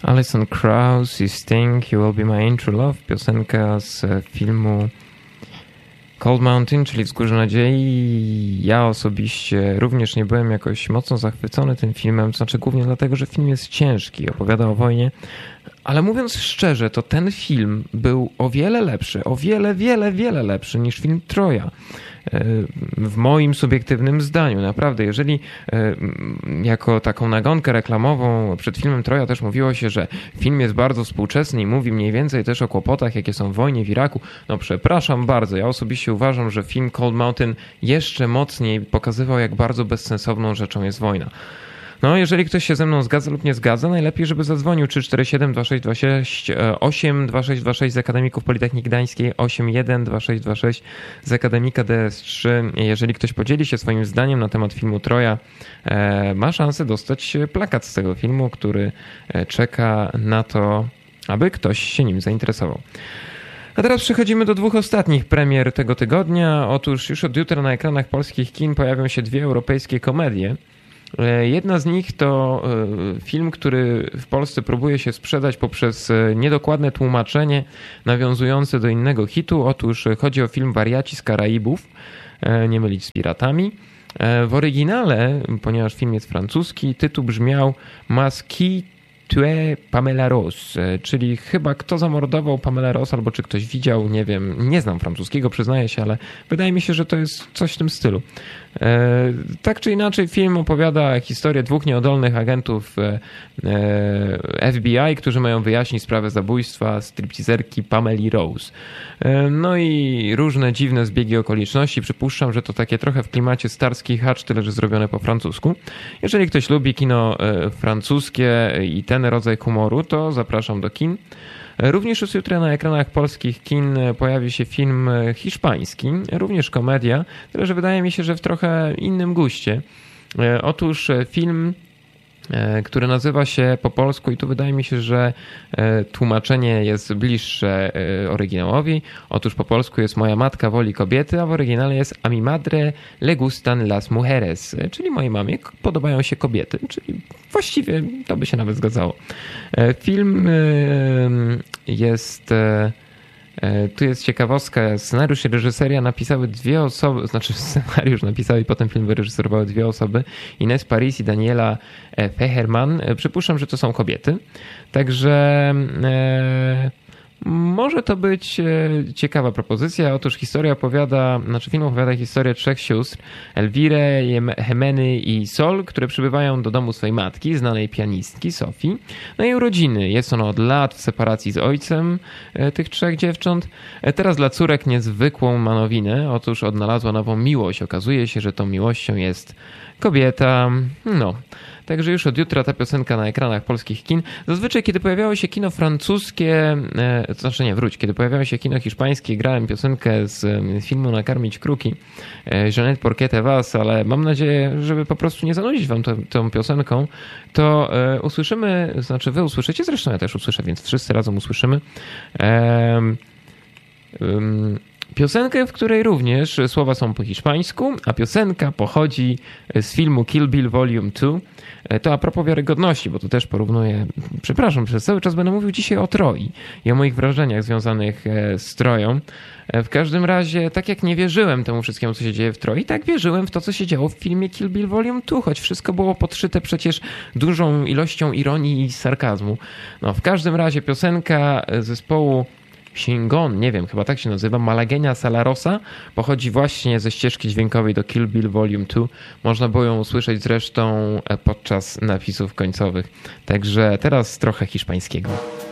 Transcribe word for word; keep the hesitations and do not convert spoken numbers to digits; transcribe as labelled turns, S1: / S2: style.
S1: Alison Krauss i Sting, You Will Be My True Love, piosenka z filmu Cold Mountain, czyli Wzgórze Nadziei. Ja osobiście również nie byłem jakoś mocno zachwycony tym filmem, to znaczy głównie dlatego, że film jest ciężki, opowiada o wojnie, ale mówiąc szczerze, to ten film był o wiele lepszy, o wiele, wiele, wiele lepszy niż film Troja. W moim subiektywnym zdaniu, naprawdę, jeżeli jako taką nagonkę reklamową przed filmem Troja też mówiło się, że film jest bardzo współczesny i mówi mniej więcej też o kłopotach, jakie są w wojnie w Iraku, no przepraszam bardzo, ja osobiście uważam, że film Cold Mountain jeszcze mocniej pokazywał, jak bardzo bezsensowną rzeczą jest wojna. No, jeżeli ktoś się ze mną zgadza lub nie zgadza, najlepiej, żeby zadzwonił trzy cztery siedem dwa sześć dwa sześć osiem dwa sześć dwa sześć z Akademików Politechniki Gdańskiej osiem jeden dwa sześć dwa sześć z Akademika D S trzy. Jeżeli ktoś podzieli się swoim zdaniem na temat filmu Troja, ma szansę dostać plakat z tego filmu, który czeka na to, aby ktoś się nim zainteresował. A teraz przechodzimy do dwóch ostatnich premier tego tygodnia. Otóż już od jutra na ekranach polskich kin pojawią się dwie europejskie komedie. Jedna z nich to film, który w Polsce próbuje się sprzedać poprzez niedokładne tłumaczenie nawiązujące do innego hitu. Otóż chodzi o film Wariaci z Karaibów, nie mylić z piratami. W oryginale, ponieważ film jest francuski, tytuł brzmiał Mas qui tue Pamela Ross, czyli chyba kto zamordował Pamela Ross, albo czy ktoś widział, nie wiem, nie znam francuskiego, przyznaję się, ale wydaje mi się, że to jest coś w tym stylu. Tak czy inaczej film opowiada historię dwóch nieodolnych agentów F B I, którzy mają wyjaśnić sprawę zabójstwa stripteaserki Pameli Rose. No i różne dziwne zbiegi okoliczności. Przypuszczam, że to takie trochę w klimacie Starski Hacz, tyle że zrobione po francusku. Jeżeli ktoś lubi kino francuskie i ten rodzaj humoru, to zapraszam do kin. Również już jutro na ekranach polskich kin pojawi się film hiszpański, również komedia, tyle że wydaje mi się, że w trochę innym guście. Otóż film, który nazywa się po polsku i tu wydaje mi się, że tłumaczenie jest bliższe oryginałowi. Otóż po polsku jest Moja matka woli kobiety, a w oryginale jest A mi madre le gustan las mujeres, czyli mojej mamie podobają się kobiety, czyli właściwie to by się nawet zgadzało. Film jest... Tu jest ciekawostka, scenariusz i reżyseria napisały dwie osoby, znaczy scenariusz napisały i potem film wyreżyserowały dwie osoby, Ines Paris i Daniela Feherman. Przypuszczam, że to są kobiety, także e, może to być ciekawa propozycja. Otóż historia opowiada, znaczy film opowiada historię trzech sióstr, Elwirę, Hemeny i Sol, które przybywają do domu swojej matki, znanej pianistki Sofii, na jej urodziny. Jest ona od lat w separacji z ojcem tych trzech dziewcząt. Teraz dla córek niezwykłą ma nowinę. Otóż odnalazła nową miłość. Okazuje się, że tą miłością jest kobieta. No... Także już od jutra ta piosenka na ekranach polskich kin. Zazwyczaj, kiedy pojawiało się kino francuskie, to znaczy nie, wróć, kiedy pojawiało się kino hiszpańskie, grałem piosenkę z filmu Nakarmić kruki, Jeanette Porquete Vas, ale mam nadzieję, żeby po prostu nie zanudzić wam tą, tą piosenką, to usłyszymy, znaczy wy usłyszycie, zresztą ja też usłyszę, więc wszyscy razem usłyszymy. Um, um, Piosenkę, w której również słowa są po hiszpańsku, a piosenka pochodzi z filmu Kill Bill Volume dwa. To a propos wiarygodności, bo to też porównuję, przepraszam, przez cały czas będę mówił dzisiaj o Troi i o moich wrażeniach związanych z Troją. W każdym razie, tak jak nie wierzyłem temu wszystkiemu, co się dzieje w Troi, tak wierzyłem w to, co się działo w filmie Kill Bill Volume dwa, choć wszystko było podszyte przecież dużą ilością ironii i sarkazmu. No, w każdym razie piosenka zespołu Shingon, nie wiem, chyba tak się nazywa, Malagueña Salarosa, pochodzi właśnie ze ścieżki dźwiękowej do Kill Bill Volume dwa. Można było ją usłyszeć zresztą podczas napisów końcowych. Także teraz trochę hiszpańskiego.